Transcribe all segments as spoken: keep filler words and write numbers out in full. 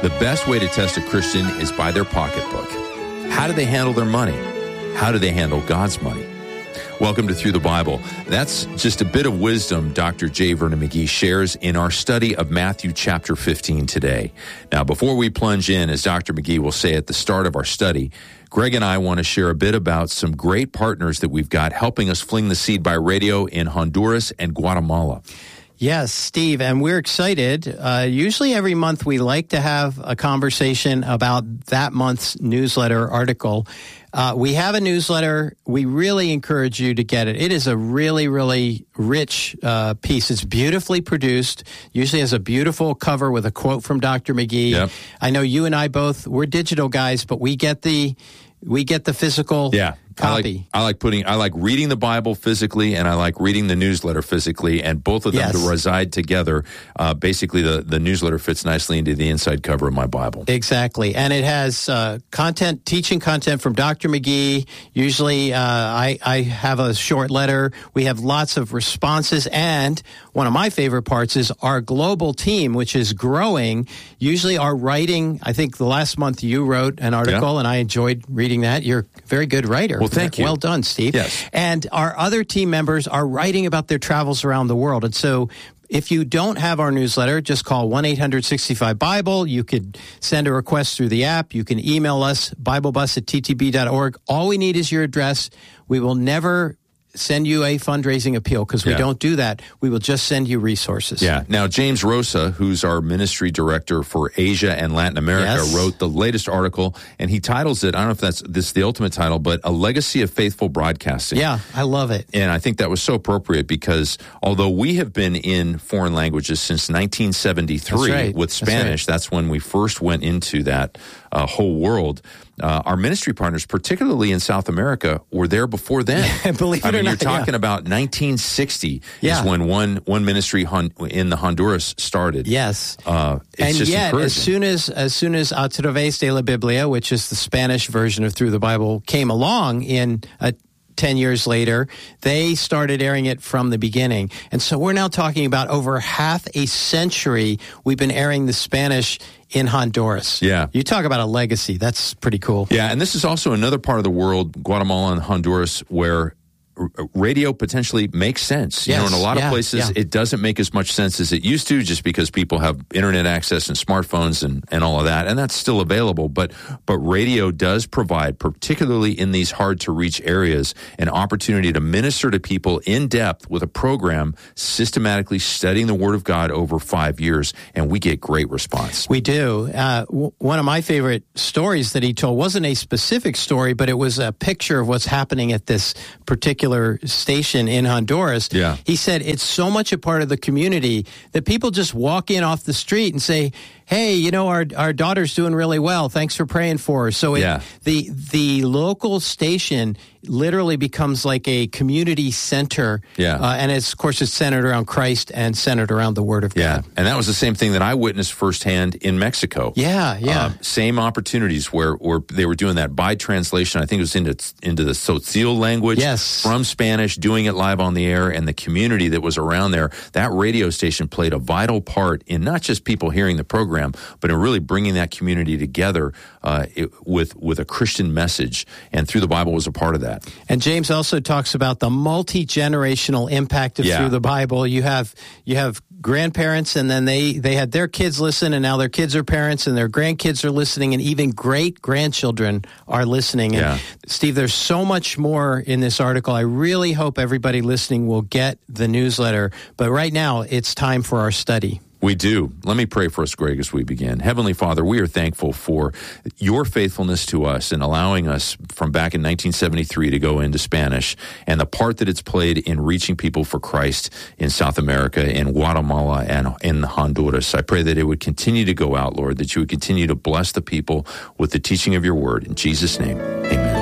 The best way to test a Christian is by their pocketbook. How do they handle their money? How do they handle God's money? Welcome to Through the Bible. That's just a bit of wisdom Doctor J. Vernon McGee shares in our study of Matthew chapter fifteen today. Now, before we plunge in, as Doctor McGee will say at the start of our study, Greg and I want to share a bit about some great partners that we've got helping us fling the seed by radio in Honduras and Guatemala. Yes, Steve, and we're excited. Uh, usually every month we like to have a conversation about that month's newsletter article. Uh, we have a newsletter. We really encourage you to get it. It is a really, really rich uh, piece. It's beautifully produced, usually has a beautiful cover with a quote from Doctor McGee. Yep. I know you and I both, we're digital guys, but we get the we get the physical yeah. copy. I like, I like putting. I like reading the Bible physically, and I like reading the newsletter physically, and both of them Yes. to reside together. Uh, basically, the, the newsletter fits nicely into the inside cover of my Bible. Exactly, and it has uh, content, teaching content from Doctor McGee. Usually, uh, I, I have a short letter. We have lots of responses, and one of my favorite parts is our global team, which is growing. Usually, our writing. I think the last month you wrote an article, Yeah. and I enjoyed reading that. You're a very good writer. Well, thank you. Well done, Steve. Yes. And our other team members are writing about their travels around the world. And so if you don't have our newsletter, just call one eight hundred sixty-five Bible. You could send a request through the app. You can email us, biblebus at t t b dot org. All we need is your address. We will never send you a fundraising appeal because we Yeah. don't do that. We will just send you resources. Yeah. Now, James Rosa, who's our ministry director for Asia and Latin America, Yes. wrote the latest article, and he titles it, I don't know if that's this is the ultimate title, but A Legacy of Faithful Broadcasting. Yeah, I love it. And I think that was so appropriate because although we have been in foreign languages since nineteen seventy-three That's right. with That's Spanish, right. that's when we first went into that uh, whole world. Uh, our ministry partners, particularly in South America, were there before then. Believe it I mean, or you're not, talking yeah. about nineteen sixty Yeah. is when one one ministry hon- in the Honduras started. Yes. Uh, it's and just yet, encouraging. as soon as as soon as A Través de la Biblia, which is the Spanish version of Through the Bible, came along in a ten years later, they started airing it from the beginning. And so we're now talking about over half a century we've been airing the Spanish in Honduras. Yeah. You talk about a legacy. That's pretty cool. Yeah, and this is also another part of the world, Guatemala and Honduras, where r- radio potentially makes sense. You Yes, know, in a lot yeah, of places, yeah. it doesn't make as much sense as it used to just because people have internet access and smartphones and, and all of that, and that's still available. But but radio does provide, particularly in these hard-to-reach areas, an opportunity to minister to people in depth with a program systematically studying the Word of God over five years, and we get great response. We do. Uh, w- one of my favorite stories that he told wasn't a specific story, but it was a picture of what's happening at this particular station in Honduras. Yeah. He said it's so much a part of the community that people just walk in off the street and say, hey, you know, our our daughter's doing really well. Thanks for praying for her. So it, Yeah. the the local station literally becomes like a community center. Yeah. Uh, and it's, of course, it's centered around Christ and centered around the Word of Yeah, God. and that was the same thing that I witnessed firsthand in Mexico. Yeah, yeah. Uh, same opportunities where, where they were doing that by translation. I think it was into into the Tzotzil language Yes. from Spanish, doing it live on the air, and the community that was around there. That radio station played a vital part in not just people hearing the program, but in really bringing that community together uh, it, with with a Christian message. And Through the Bible was a part of that. And James also talks about the multi-generational impact of Yeah. Through the Bible. You have you have grandparents, and then they, they had their kids listen, and now their kids are parents, and their grandkids are listening, and even great-grandchildren are listening. And Yeah. Steve, there's so much more in this article. I really hope everybody listening will get the newsletter. But right now, it's time for our study. We do. Let me pray for us, Greg, as we begin. Heavenly Father, we are thankful for your faithfulness to us in allowing us from back in nineteen seventy-three to go into Spanish and the part that it's played in reaching people for Christ in South America, in Guatemala, and in Honduras. I pray that it would continue to go out, Lord, that you would continue to bless the people with the teaching of your word. In Jesus' name, amen.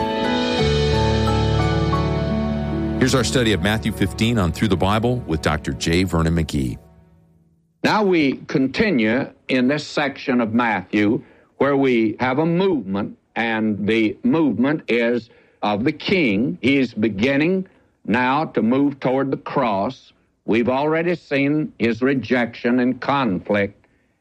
Here's our study of Matthew fifteen on Through the Bible with Doctor J. Vernon McGee. Now we continue in this section of Matthew where we have a movement, and the movement is of the king. He's beginning now to move toward the cross. We've already seen his rejection and conflict,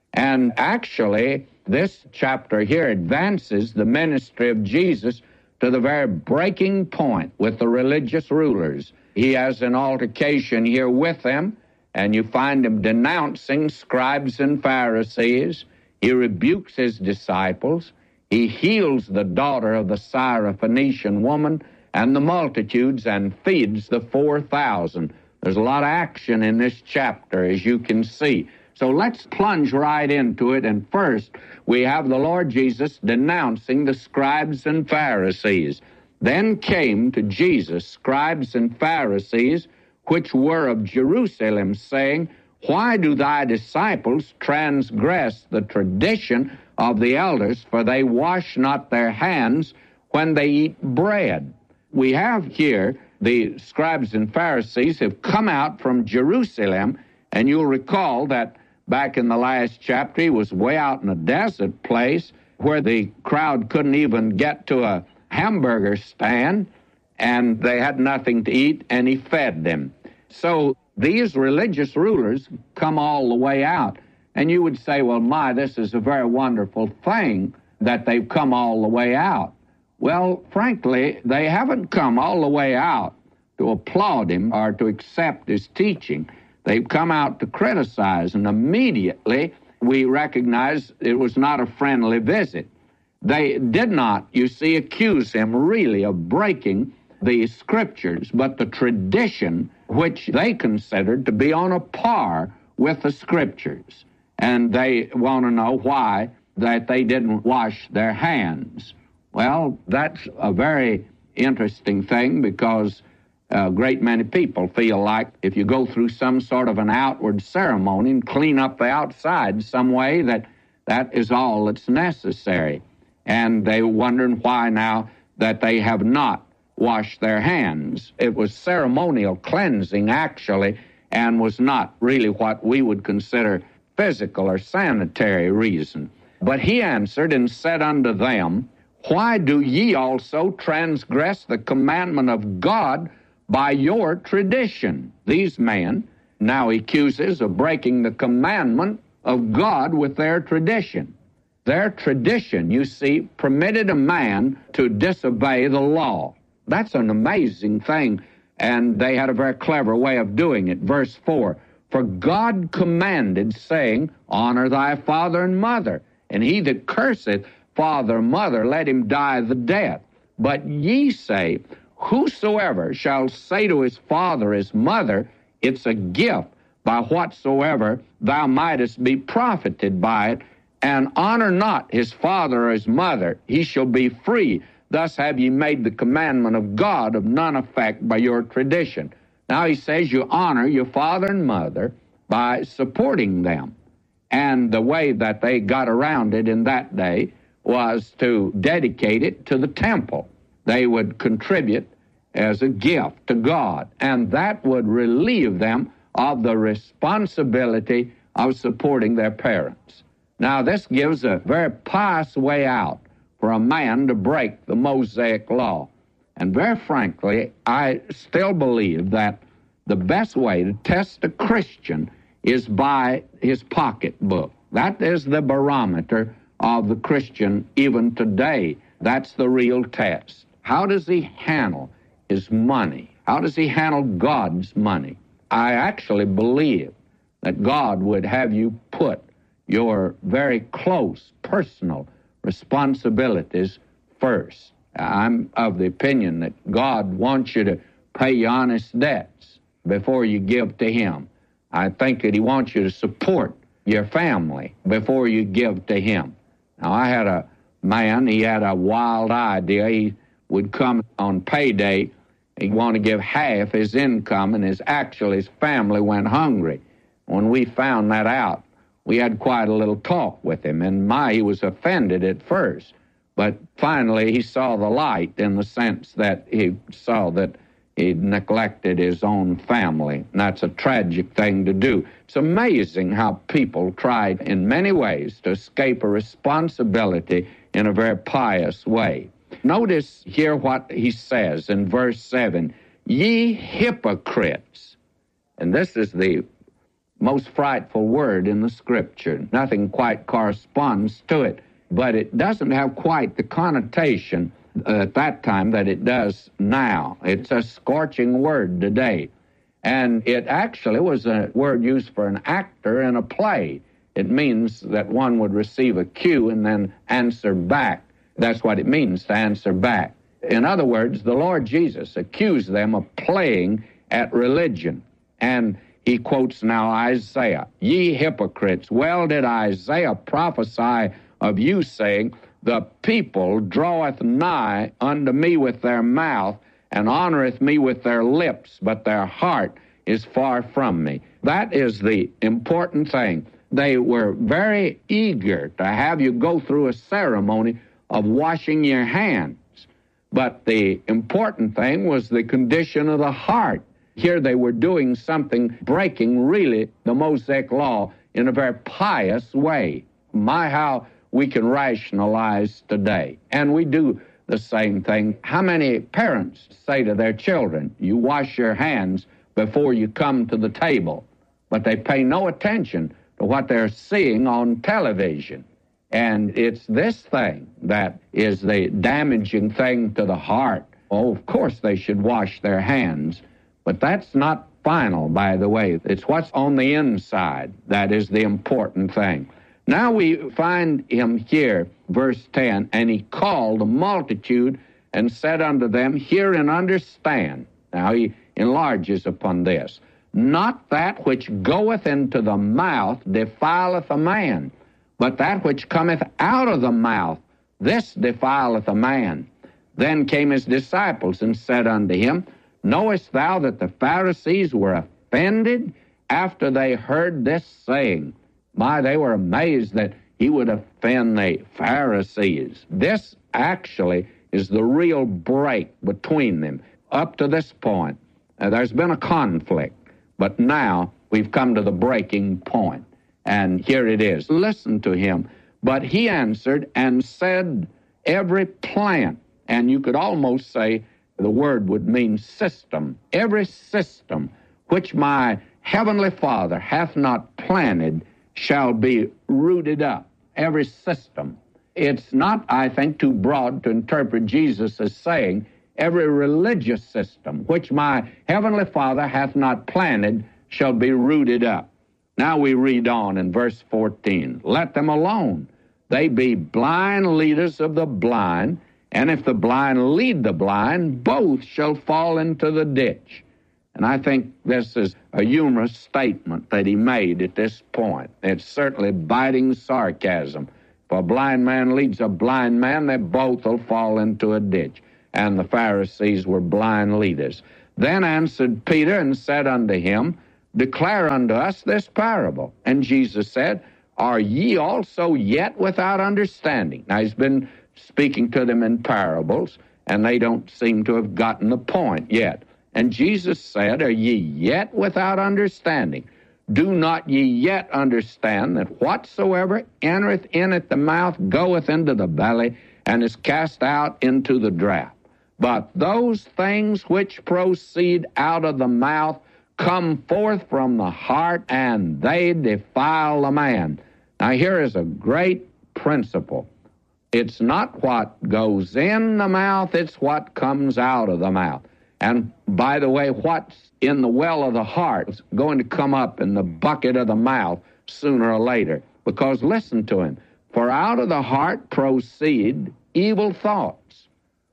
And actually, this chapter here advances the ministry of Jesus to the very breaking point with the religious rulers. He has an altercation here with them, and you find him denouncing scribes and Pharisees. He rebukes his disciples. He heals the daughter of the Syrophoenician woman and the multitudes and feeds the four thousand. There's a lot of action in this chapter, as you can see. So let's plunge right into it. And first, we have the Lord Jesus denouncing the scribes and Pharisees. Then came to Jesus scribes and Pharisees, which were of Jerusalem, saying, Why do thy disciples transgress the tradition of the elders, for they wash not their hands when they eat bread? We have here the scribes and Pharisees have come out from Jerusalem, and you'll recall that back in the last chapter, he was way out in a desert place where the crowd couldn't even get to a hamburger stand, and they had nothing to eat, and he fed them. So these religious rulers come all the way out. And you would say, well, my, this is a very wonderful thing that they've come all the way out. Well, frankly, they haven't come all the way out to applaud him or to accept his teaching. They've come out to criticize, and immediately we recognize it was not a friendly visit. They did not, you see, accuse him really of breaking the Scriptures, but the tradition which they considered to be on a par with the Scriptures. And they want to know why that they didn't wash their hands. Well, that's a very interesting thing, because a great many people feel like if you go through some sort of an outward ceremony and clean up the outside some way, that that is all that's necessary. And they're wondering why now that they have not washed their hands. It was ceremonial cleansing, actually, and was not really what we would consider physical or sanitary reason. But he answered and said unto them, Why do ye also transgress the commandment of God by your tradition? These men now he accuses of breaking the commandment of God with their tradition. Their tradition, you see, permitted a man to disobey the law. That's an amazing thing, and they had a very clever way of doing it. Verse four, For God commanded, saying, Honor thy father and mother, and he that curseth father or mother, let him die the death. But ye say, Whosoever shall say to his father or his mother, It's a gift, by whatsoever thou mightest be profited by it, and honor not his father or his mother, he shall be free. Thus have ye made the commandment of God of none effect by your tradition. Now he says you honor your father and mother by supporting them. And the way that they got around it in that day was to dedicate it to the temple. They would contribute as a gift to God, and that would relieve them of the responsibility of supporting their parents. Now, this gives a very pious way out for a man to break the Mosaic law. And very frankly, I still believe that the best way to test a Christian is by his pocketbook. That is the barometer of the Christian even today. That's the real test. How does he handle his money? How does he handle God's money? I actually believe that God would have you put your very close personal responsibilities first. I'm of the opinion that God wants you to pay your honest debts before you give to him. I think that he wants you to support your family before you give to him. Now, I had a man, he had a wild idea. He would come on payday, he'd want to give half his income, and his actually his family went hungry. When we found that out, we had quite a little talk with him, and my, he was offended at first. But finally, he saw the light in the sense that he saw that he'd neglected his own family. And that's a tragic thing to do. It's amazing how people try in many ways to escape a responsibility in a very pious way. Notice here what he says in verse seven, Ye hypocrites. And this is the most frightful word in the Scripture. Nothing quite corresponds to it, but it doesn't have quite the connotation uh, at that time that it does now. It's a scorching word today. And it actually was a word used for an actor in a play. It means that one would receive a cue and then answer back. That's what it means, to answer back. In other words, the Lord Jesus accused them of playing at religion. And he quotes now Isaiah, "Ye hypocrites, well did Isaiah prophesy of you, saying, The people draweth nigh unto me with their mouth, and honoreth me with their lips, but their heart is far from me." That is the important thing. They were very eager to have you go through a ceremony of washing your hands. But the important thing was the condition of the heart. Here they were doing something, breaking really the Mosaic law in a very pious way. My, how we can rationalize today. And we do the same thing. How many parents say to their children, you wash your hands before you come to the table? But they pay no attention to what they're seeing on television. And it's this thing that is the damaging thing to the heart. Oh, of course they should wash their hands, but that's not final, by the way. It's what's on the inside that is the important thing. Now we find him here, verse ten, "And he called the multitude and said unto them, Hear and understand." Now he enlarges upon this. "Not that which goeth into the mouth defileth a man, but that which cometh out of the mouth, this defileth a man." Then came his disciples and said unto him, "Knowest thou that the Pharisees were offended after they heard this saying?" My, they were amazed that he would offend the Pharisees. This actually is the real break between them. Up to this point, uh, there's been a conflict, but now we've come to the breaking point. And here it is. Listen to him. "But he answered and said, Every plant," and you could almost say the word would mean system, "every system which my heavenly Father hath not planted shall be rooted up." Every system. It's not, I think, too broad to interpret Jesus as saying, every religious system which my heavenly Father hath not planted shall be rooted up. Now we read on in verse fourteen. "Let them alone. They be blind leaders of the blind, and if the blind lead the blind, both shall fall into the ditch." And I think this is a humorous statement that he made at this point. It's certainly biting sarcasm. If a blind man leads a blind man, they both will fall into a ditch. And the Pharisees were blind leaders. "Then answered Peter and said unto him, Declare unto us this parable. And Jesus said, Are ye also yet without understanding?" Now he's been speaking to them in parables, and they don't seem to have gotten the point yet. And Jesus said, Are ye yet without understanding? Do not ye yet understand that whatsoever entereth in at the mouth goeth into the belly, and is cast out into the draught? But those things which proceed out of the mouth come forth from the heart, and they defile a man. Now here is a great principle. It's not what goes in the mouth, it's what comes out of the mouth. And by the way, what's in the well of the heart is going to come up in the bucket of the mouth sooner or later. Because listen to him. "For out of the heart proceed evil thoughts,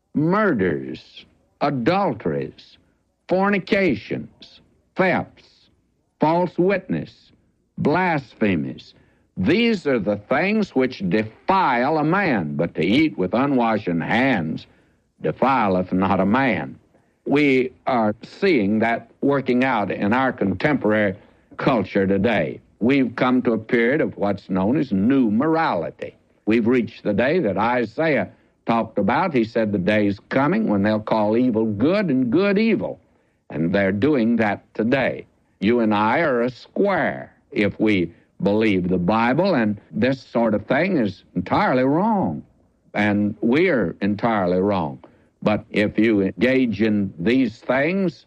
murders, adulteries, fornications, thefts, false witness, blasphemies. These are the things which defile a man, but to eat with unwashen hands defileth not a man." We are seeing that working out in our contemporary culture today. We've come to a period of what's known as new morality. We've reached the day that Isaiah talked about. He said the day's coming when they'll call evil good and good evil. And they're doing that today. You and I are a square if we believe the Bible, and this sort of thing is entirely wrong. And we're entirely wrong. But if you engage in these things,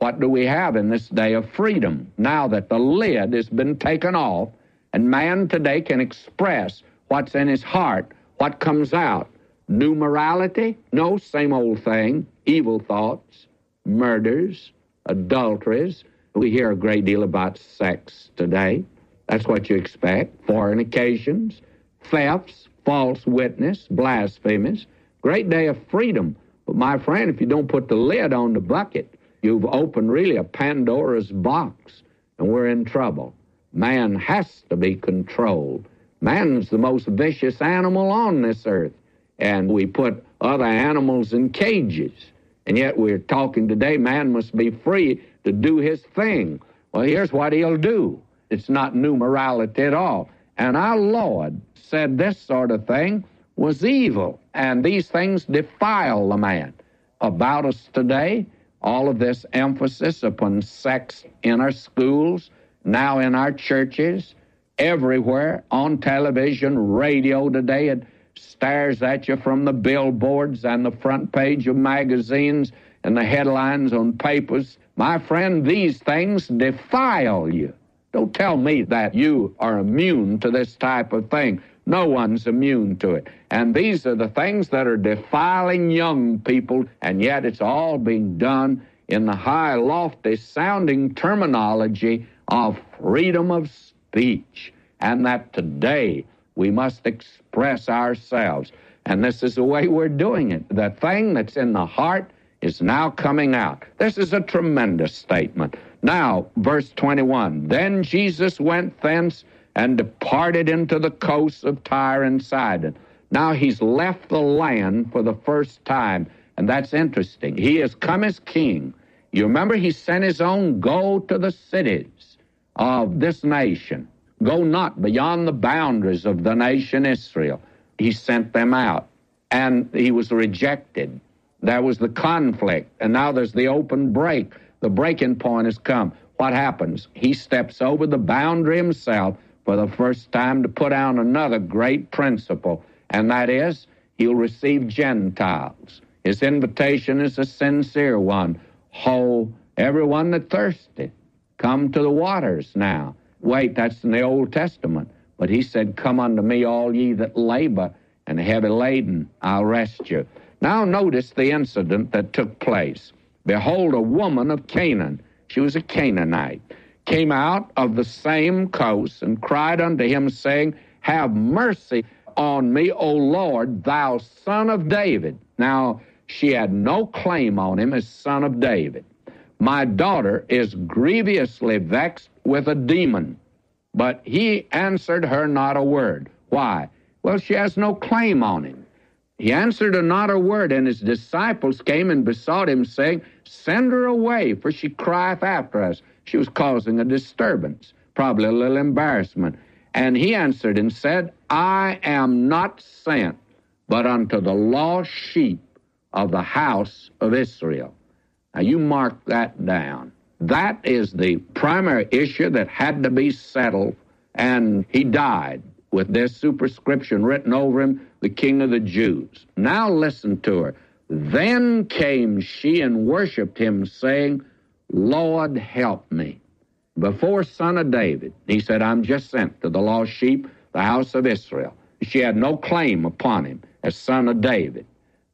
what do we have in this day of freedom? Now that the lid has been taken off, and man today can express what's in his heart, what comes out. New morality? No, same old thing. Evil thoughts, murders, adulteries. We hear a great deal about sex today. That's what you expect. Fornications, thefts, false witness, blasphemies. Great day of freedom. But my friend, if you don't put the lid on the bucket, you've opened really a Pandora's box, and we're in trouble. Man has to be controlled. Man's the most vicious animal on this earth, and we put other animals in cages. And yet we're talking today, man must be free to do his thing. Well, here's what he'll do. It's not new morality at all. And our Lord said this sort of thing was evil, and these things defile the man. About us today, all of this emphasis upon sex in our schools, now in our churches, everywhere, on television, radio today, it stares at you from the billboards and the front page of magazines and the headlines on papers. My friend, these things defile you. Don't tell me that you are immune to this type of thing. No one's immune to it. And these are the things that are defiling young people, and yet it's all being done in the high, lofty sounding terminology of freedom of speech, and that today we must express ourselves. And this is the way we're doing it. The thing that's in the heart is now coming out. This is a tremendous statement. Now, verse twenty-one, then Jesus went thence and departed into the coasts of Tyre and Sidon. Now he's left the land for the first time, and that's interesting. He has come as king. You remember he sent his own, go to the cities of this nation. Go not beyond the boundaries of the nation Israel. He sent them out, and he was rejected. There was the conflict, and now there's the open break. The breaking point has come. What happens? He steps over the boundary himself for the first time to put down another great principle, and that is he'll receive Gentiles. His invitation is a sincere one. Ho, everyone that thirsteth, come to the waters now. Wait, that's in the Old Testament. But he said, come unto me, all ye that labor and are heavy laden, I'll rest you. Now notice the incident that took place. Behold, a woman of Canaan, she was a Canaanite, came out of the same coast and cried unto him, saying, have mercy on me, O Lord, thou son of David. Now, she had no claim on him as son of David. My daughter is grievously vexed with a demon. But he answered her not a word. Why? Well, she has no claim on him. He answered her not a word, and his disciples came and besought him, saying, send her away, for she crieth after us. She was causing a disturbance, probably a little embarrassment. And he answered and said, I am not sent, but unto the lost sheep of the house of Israel. Now, you mark that down. That is the primary issue that had to be settled, and he died with this superscription written over him, the King of the Jews. Now listen to her. Then came she and worshipped him, saying, Lord, help me. Before son of David, he said, I'm just sent to the lost sheep, the house of Israel. She had no claim upon him as son of David.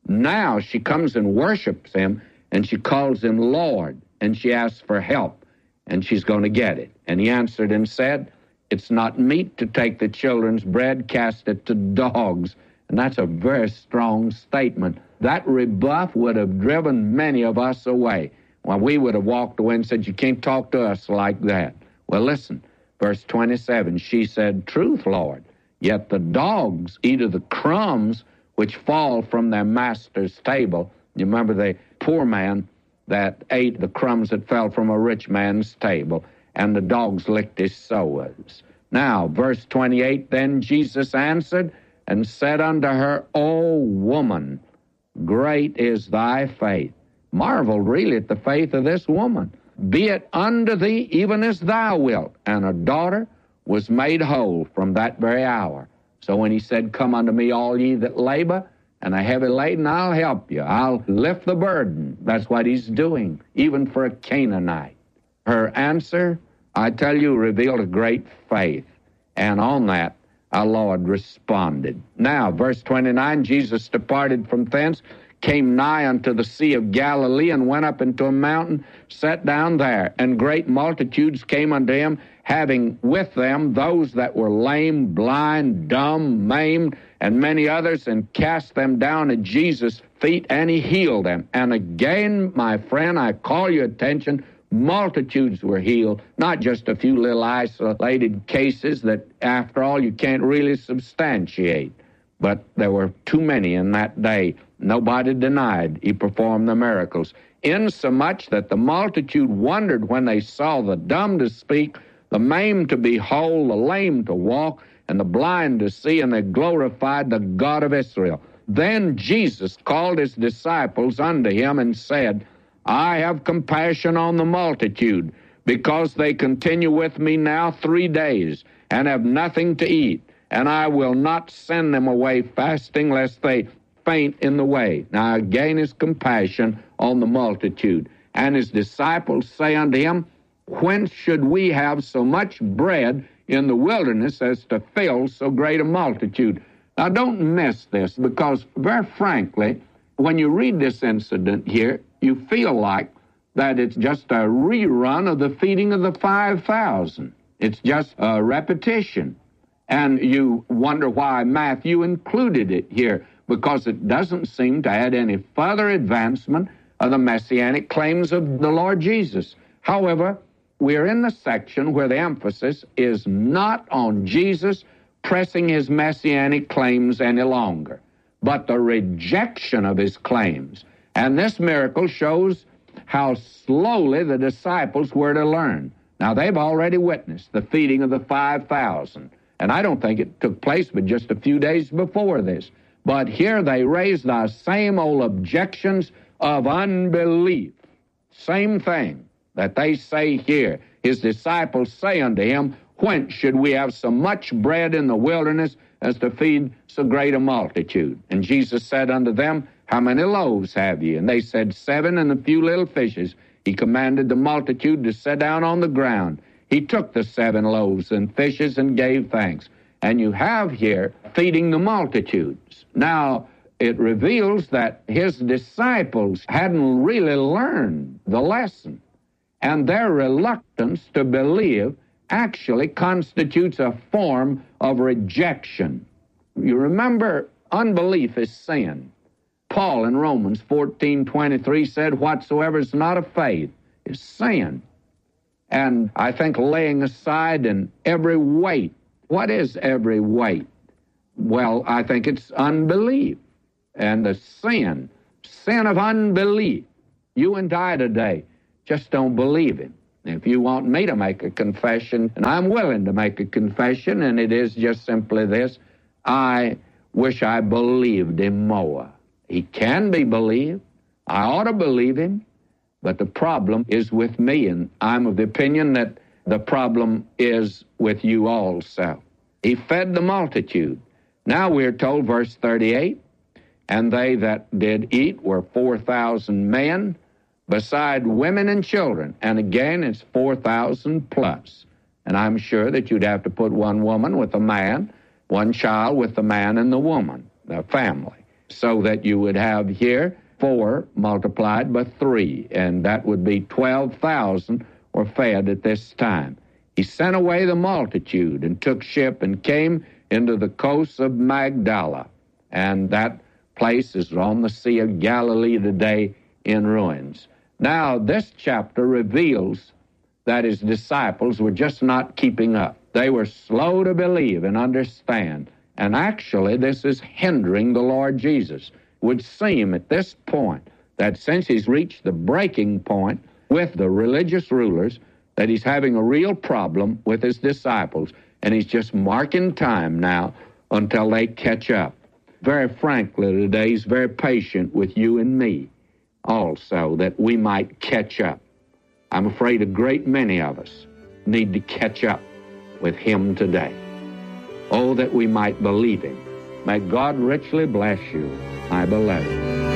Now she comes and worships him, and she calls him Lord, and she asks for help, and she's going to get it. And he answered and said, it's not meet to take the children's bread, cast it to dogs. And that's a very strong statement. That rebuff would have driven many of us away. Well, we would have walked away and said, you can't talk to us like that. Well, listen, verse twenty-seven, she said, truth, Lord, yet the dogs eat of the crumbs which fall from their master's table. You remember the poor man that ate the crumbs that fell from a rich man's table, and the dogs licked his sores. Now, verse twenty-eight, then Jesus answered and said unto her, O woman, great is thy faith. Marveled really at the faith of this woman. Be it unto thee even as thou wilt. And her daughter was made whole from that very hour. So when he said, come unto me, all ye that labor and are heavy laden, I'll help you. I'll lift the burden. That's what he's doing, even for a Canaanite. Her answer, I tell you, revealed a great faith. And on that, our Lord responded. Now, verse twenty-nine, Jesus departed from thence, came nigh unto the Sea of Galilee, and went up into a mountain, sat down there. And great multitudes came unto him, having with them those that were lame, blind, dumb, maimed, and many others, and cast them down at Jesus' feet, and he healed them. And again, my friend, I call your attention, multitudes were healed, not just a few little isolated cases that, after all, you can't really substantiate. But there were too many in that day. Nobody denied he performed the miracles, insomuch that the multitude wondered when they saw the dumb to speak, the maimed to be whole, the lame to walk, and the blind to see, and they glorified the God of Israel. Then Jesus called his disciples unto him and said, I have compassion on the multitude, because they continue with me now three days, and have nothing to eat, and I will not send them away fasting, lest they faint in the way. Now again his compassion on the multitude. And his disciples say unto him, Whence should we have so much bread in the wilderness as to fill so great a multitude? Now don't miss this, because very frankly, when you read this incident here, you feel like that it's just a rerun of the feeding of the five thousand. It's just a repetition. And you wonder why Matthew included it here, because it doesn't seem to add any further advancement of the messianic claims of the Lord Jesus. However, we are in the section where the emphasis is not on Jesus pressing his messianic claims any longer, but the rejection of his claims. And this miracle shows how slowly the disciples were to learn. Now, they've already witnessed the feeding of the five thousand, and I don't think it took place but just a few days before this. But here they raised the same old objections of unbelief. Same thing that they say here. His disciples say unto him, Whence should we have so much bread in the wilderness as to feed so great a multitude? And Jesus said unto them, How many loaves have ye? And they said, Seven, and a few little fishes. He commanded the multitude to sit down on the ground. He took the seven loaves and fishes and gave thanks. And you have here feeding the multitudes. Now, it reveals that his disciples hadn't really learned the lesson. And their reluctance to believe actually constitutes a form of rejection. You remember, unbelief is sin. Paul in Romans fourteen twenty-three said, Whatsoever is not of faith is sin. And I think laying aside in every weight. What is every weight? Well, I think it's unbelief and the sin, sin of unbelief. You and I today just don't believe him. If you want me to make a confession, and I'm willing to make a confession, and it is just simply this, I wish I believed him more. He can be believed. I ought to believe him, but the problem is with me, and I'm of the opinion that the problem is with you also. He fed the multitude. Now we're told, verse thirty-eight, and they that did eat were four thousand men, beside women and children. And again, it's four thousand plus. And I'm sure that you'd have to put one woman with a man, one child with the man and the woman, the family, so that you would have here four multiplied by three, and that would be twelve thousand were fed at this time. He sent away the multitude and took ship and came into the coast of Magdala, and that place is on the Sea of Galilee today in ruins. Now, this chapter reveals that his disciples were just not keeping up. They were slow to believe and understand. And actually, this is hindering the Lord Jesus. It would seem at this point that since he's reached the breaking point with the religious rulers, that he's having a real problem with his disciples. And he's just marking time now until they catch up. Very frankly, today, he's very patient with you and me also, that we might catch up. I'm afraid a great many of us need to catch up with him today. Oh, that we might believe him. May God richly bless you. my beloved.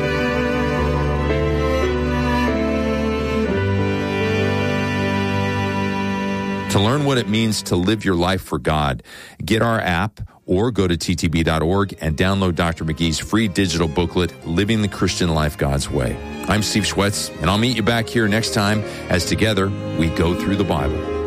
To learn what it means to live your life for God, get our app or go to T T B dot org and download Doctor McGee's free digital booklet, Living the Christian Life God's Way. I'm Steve Schwetz, and I'll meet you back here next time as together we go through the Bible.